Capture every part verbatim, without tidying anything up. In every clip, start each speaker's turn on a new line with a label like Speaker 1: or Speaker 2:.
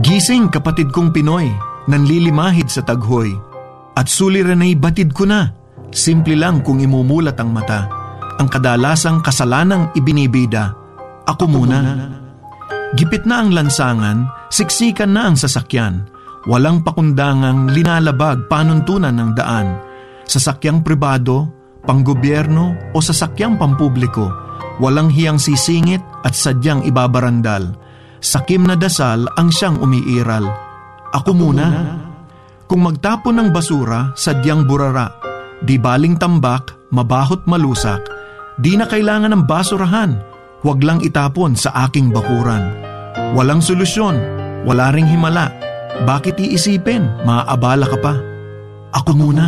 Speaker 1: Gising kapatid kong Pinoy, nanlilimahid sa taghoy. At suliran ay batid ko na, simple lang kung imumulat ang mata. Ang kadalasang kasalanang ibinibida, ako muna. Gipit na ang lansangan, siksikan na ang sasakyan. Walang pakundangang linalabag panuntunan ng daan. Sasakyang pribado, panggobyerno o sasakyang pampubliko. Walang hiyang sisingit at sadyang ibabarandal. Sakim na dasal ang siyang umiiral. Ako muna. Kung magtapon ng basura, sadyang burara. Di baling tambak, mabahot malusak. Di na kailangan ng basurahan. Huwag lang itapon sa aking bakuran. Walang solusyon, wala ring himala. Bakit iisipin, maaabala ka pa? Ako muna.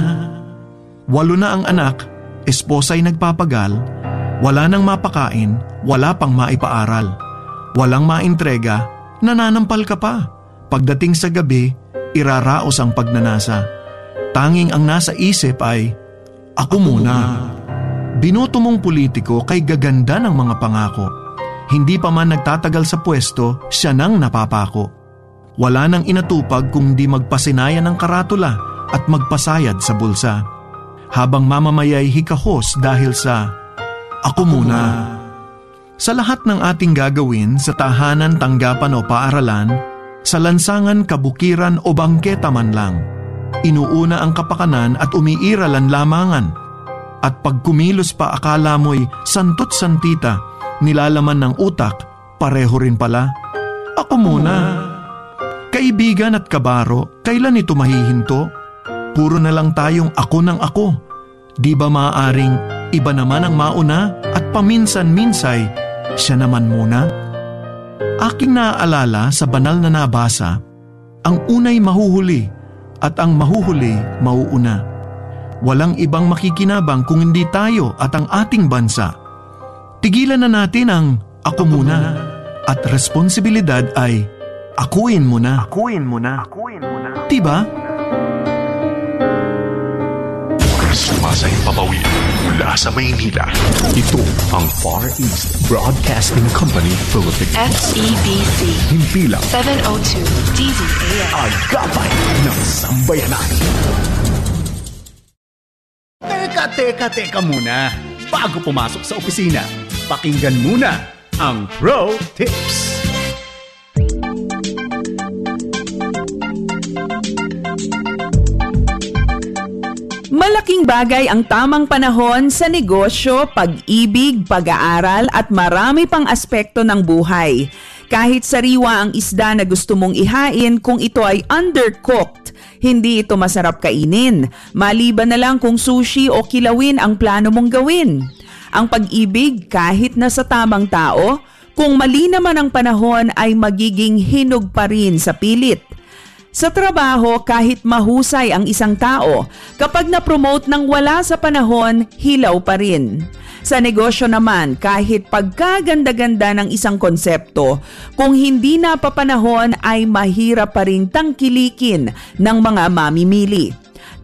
Speaker 1: Walo na ang anak, esposa'y nagpapagal. Wala nang mapakain, wala pang maipaaral. Walang maintrega, nananampal ka pa. Pagdating sa gabi, iraraos ang pagnanasa. Tanging ang nasa isip ay, ako muna. Binoto mong politiko kay gaganda ng mga pangako. Hindi pa man nagtatagal sa pwesto, siya nang napapako. Wala nang inatupag kung di magpasinayan ng karatula at magpasayad sa bulsa. Habang mamamayay hikahos dahil sa, ako muna. Sa lahat ng ating gagawin sa tahanan, tanggapan o paaralan, sa lansangan, kabukiran o bangketa man lang, inuuna ang kapakanan at umiiral ang lamangan. At pag kumilos pa akala mo'y santot santita, nilalaman ng utak, pareho rin pala. Ako muna. Kaibigan at kabaro, kailan ito mahihinto? Puro na lang tayong ako ng ako. Di ba maaaring iba naman ang mauna at paminsan-minsay siya naman muna? Aking naaalala sa banal na nabasa, ang unay mahuhuli at ang mahuhuli mauuna. Walang ibang makikinabang kung hindi tayo at ang ating bansa. Tigilan na natin ang ako muna at responsibilidad ay akuin mo na. Akuin mo na. Akuin mo na. Diba?
Speaker 2: Sumasay papawid mula sa Maynila. Ito ang Far East Broadcasting Company Philippines.
Speaker 3: F E B C.
Speaker 2: Himpilang
Speaker 3: seven oh two D Z A M.
Speaker 2: Agapay ng Sambayanan.
Speaker 4: Teka, teka, teka muna. Bago pumasok sa opisina, pakinggan muna ang Pro Tips.
Speaker 5: Malaking bagay ang tamang panahon sa negosyo, pag-ibig, pag-aaral at marami pang aspekto ng buhay. Kahit sariwa ang isda na gusto mong ihain, kung ito ay undercooked, hindi ito masarap kainin. Maliban na lang kung sushi o kilawin ang plano mong gawin. Ang pag-ibig, kahit na sa tamang tao, kung mali naman ang panahon ay magiging hinog pa rin sa pilit. Sa trabaho, kahit mahusay ang isang tao, kapag na-promote ng wala sa panahon, hilaw pa rin. Sa negosyo naman, kahit pagkaganda-ganda ng isang konsepto, kung hindi napapanahon ay mahirap pa rin tangkilikin ng mga mamimili.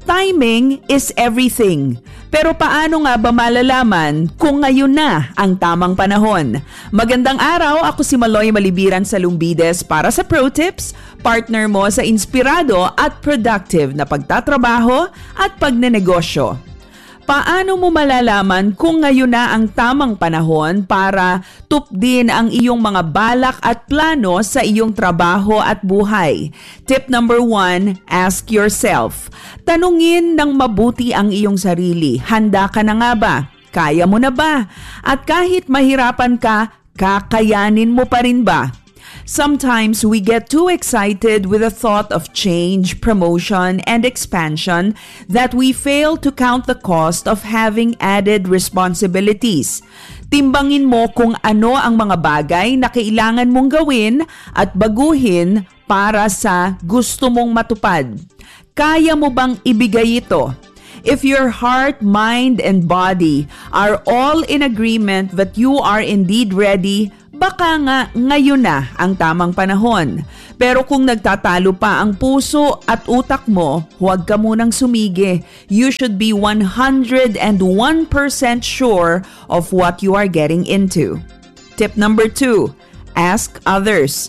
Speaker 5: Timing is everything. Pero paano nga ba malalaman kung ngayon na ang tamang panahon? Magandang araw, ako si Maloy Malibiran sa Lumbides para sa Pro Tips, partner mo sa inspirado at productive na pagtatrabaho at pagnenegosyo. Paano mo malalaman kung ngayon na ang tamang panahon para tupdin ang iyong mga balak at plano sa iyong trabaho at buhay? Tip number one, ask yourself. Tanungin ng mabuti ang iyong sarili. Handa ka na nga ba? Kaya mo na ba? At kahit mahirapan ka, kakayanin mo pa rin ba? Sometimes we get too excited with the thought of change, promotion, and expansion that we fail to count the cost of having added responsibilities. Timbangin mo kung ano ang mga bagay na kailangan mong gawin at baguhin para sa gusto mong matupad. Kaya mo bang ibigay ito? If your heart, mind, and body are all in agreement that you are indeed ready, baka nga ngayon na ang tamang panahon. Pero kung nagtatalo pa ang puso at utak mo, huwag ka munang sumigi. You should be one hundred one percent sure of what you are getting into. Tip number two, ask others.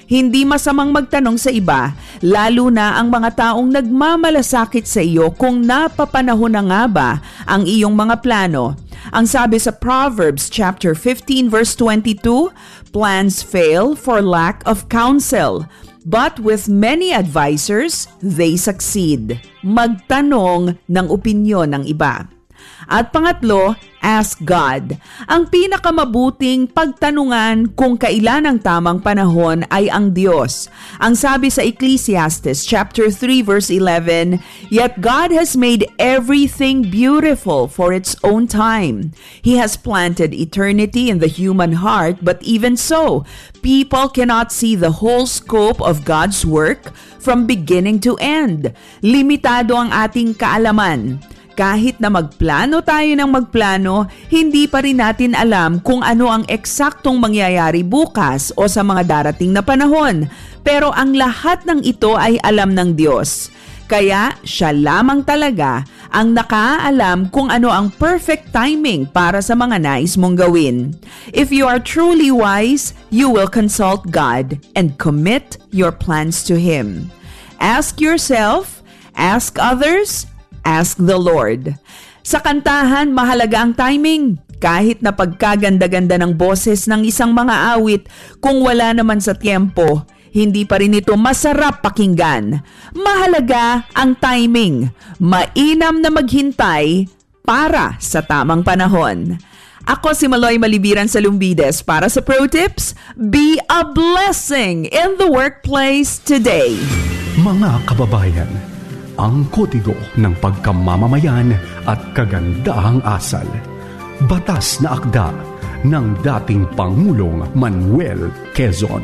Speaker 5: Hindi masamang magtanong sa iba, lalo na ang mga taong nagmamalasakit sa iyo kung napapanahon na nga ba ang iyong mga plano. Ang sabi sa Proverbs chapter fifteen verse twenty-two, plans fail for lack of counsel, but with many advisors, they succeed. Magtanong ng opinyon ng iba. At pangatlo, ask God. Ang pinakamabuting pagtanungan kung kailan ang tamang panahon ay ang Diyos. Ang sabi sa Ecclesiastes chapter three verse eleven, "Yet God has made everything beautiful for its own time. He has planted eternity in the human heart, but even so, people cannot see the whole scope of God's work from beginning to end." Limitado ang ating kaalaman. Kahit na magplano tayo ng magplano, hindi pa rin natin alam kung ano ang eksaktong mangyayari bukas o sa mga darating na panahon. Pero ang lahat ng ito ay alam ng Diyos. Kaya siya lamang talaga ang nakaalam kung ano ang perfect timing para sa mga nais mong gawin. If you are truly wise, you will consult God and commit your plans to Him. Ask yourself, ask others, ask the Lord. Sa kantahan, mahalaga ang timing. Kahit na pagkaganda-ganda ng boses ng isang mga awit, kung wala naman sa tiempo, hindi pa rin ito masarap pakinggan. Mahalaga ang timing. Mainam na maghintay para sa tamang panahon. Ako si Maloy Malibiran sa Lumbides para sa Pro Tips. Be a blessing in the workplace today.
Speaker 2: Mga kababayan, ang kodigo ng pagkamamamayan at kagandahang asal. Batas na akda ng dating Pangulong Manuel Quezon.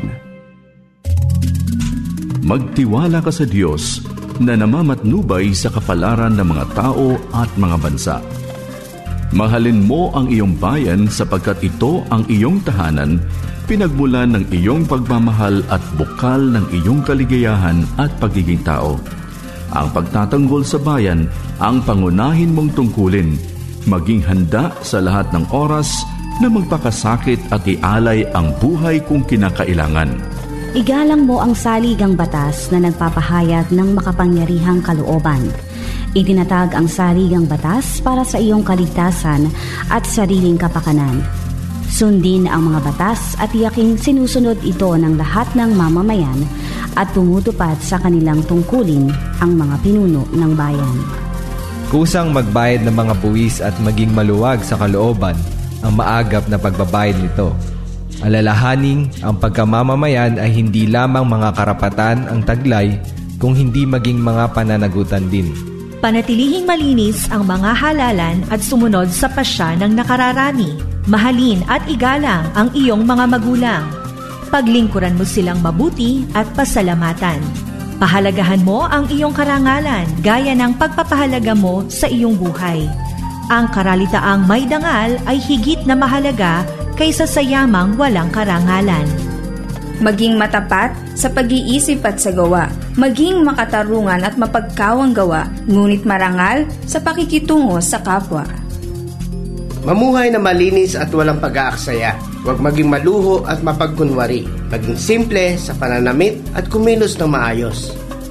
Speaker 2: Magtiwala ka sa Diyos na namamatnubay sa kapalaran ng mga tao at mga bansa. Mahalin mo ang iyong bayan sapagkat ito ang iyong tahanan, pinagmulan ng iyong pagmamahal at bukal ng iyong kaligayahan at pagiging tao. Ang pagtatanggol sa bayan ang pangunahin mong tungkulin. Maging handa sa lahat ng oras na magpakasakit at ialay ang buhay kung kinakailangan.
Speaker 6: Igalang mo ang saligang batas na nagpapahayag ng makapangyarihang kalooban. Itinatag ang saligang batas para sa iyong kaligtasan at sariling kapakanan. Sundin ang mga batas at tiyaking sinusunod ito ng lahat ng mamamayan at tumutupad sa kanilang tungkulin ang mga pinuno ng bayan.
Speaker 7: Kusang magbayad ng mga buwis at maging maluwag sa kalooban ang maagap na pagbabayad nito. Alalahaning ang pagkamamamayan ay hindi lamang mga karapatan ang taglay kung hindi maging mga pananagutan din.
Speaker 8: Panatilihing malinis ang mga halalan at sumunod sa pasya ng nakararami. Mahalin at igalang ang iyong mga magulang. Paglingkuran mo silang mabuti at pasalamatan. Pahalagahan mo ang iyong karangalan gaya ng pagpapahalaga mo sa iyong buhay. Ang karalitaang may dangal ay higit na mahalaga kaysa sa yamang walang karangalan.
Speaker 9: Maging matapat sa pag-iisip at sa gawa. Maging makatarungan at mapagkawang gawa, ngunit marangal sa pakikitungo sa kapwa.
Speaker 10: Mamuhay na malinis at walang pag-aaksaya. Huwag maging maluho at mapagkunwari. Maging simple sa pananamit at kumilos ng maayos.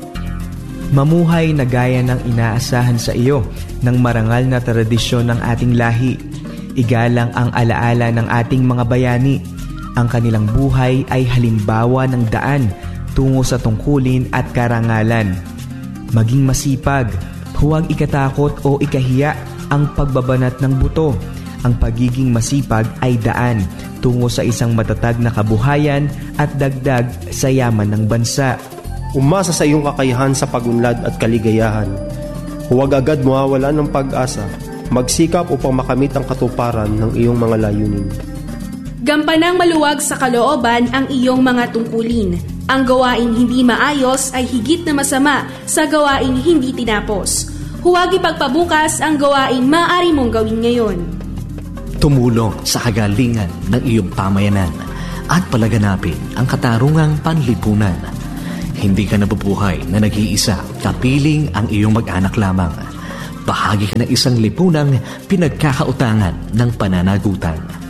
Speaker 11: Mamuhay na gaya ng inaasahan sa iyo ng marangal na tradisyon ng ating lahi. Igalang ang alaala ng ating mga bayani. Ang kanilang buhay ay halimbawa ng daan tungo sa tungkulin at karangalan. Maging masipag, huwag ikatakot o ikahiya ang pagbabanat ng buto. Ang pagiging masipag ay daan tungo sa isang matatag na kabuhayan at dagdag sa yaman ng bansa.
Speaker 12: Umasa sa iyong kakayahan sa pagunlad at kaligayahan. Huwag agad mawawalan ng pag-asa. Magsikap upang makamit ang katuparan ng iyong mga layunin.
Speaker 13: Gampanang maluwag sa kalooban ang iyong mga tungkulin. Ang gawaing hindi maayos ay higit na masama sa gawaing hindi tinapos. Huwag ipagpabukas ang gawaing maaari mong gawin ngayon.
Speaker 14: Tumulong sa kagalingan ng iyong pamayanan at palaganapin ang katarungang panlipunan. Hindi ka nabubuhay na nag-iisa, kapiling ang iyong mag-anak lamang. Bahagi ka ng isang lipunang pinagkakautangan ng pananagutan.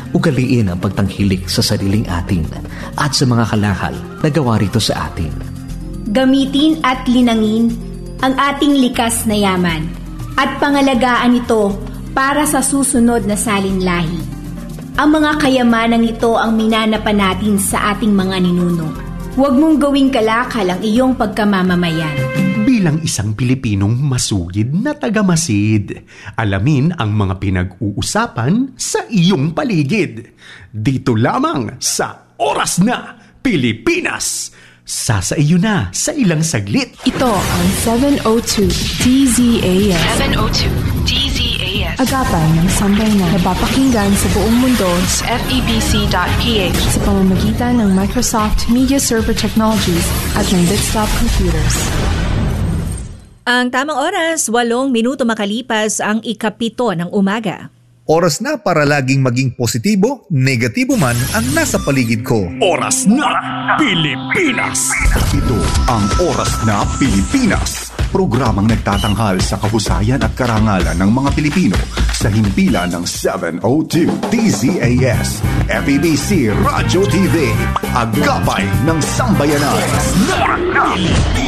Speaker 14: ugaliin ang pagtangkilik sa sariling atin at sa mga kalakal na gawa rito sa atin.
Speaker 15: Gamitin at linangin ang ating likas na yaman at pangalagaan ito para sa susunod na salinlahi. Ang mga kayamanang ito ang minanapan natin sa ating mga ninuno. Huwag mong gawing kalakal ang iyong pagkamamamayan.
Speaker 4: Bilang isang Pilipinong masugid na tagamasid, alamin ang mga pinag-uusapan sa iyong paligid. Dito lamang sa Oras na Pilipinas. Sasa iyo na sa ilang saglit.
Speaker 3: Ito ang seven oh two D Z A S. seven oh two D Z A S. Agapay ng sambayanan. Napapakinggan sa buong mundo sa F E B C dot P H sa pamamagitan ng Microsoft Media Server Technologies at ng Bitstop Computers.
Speaker 8: Ang tamang oras, walong minuto makalipas ang ikapito ng umaga.
Speaker 16: Oras na para laging maging positibo, negatibo man ang nasa paligid ko.
Speaker 4: Oras na Pilipinas!
Speaker 17: Ito ang Oras na Pilipinas. Programang nagtatanghal sa kahusayan at karangalan ng mga Pilipino sa himpilan ng seven oh two D Z A S, F E B C Radyo T V, Agapay ng Sambayanan.
Speaker 4: Oras na Pilipinas!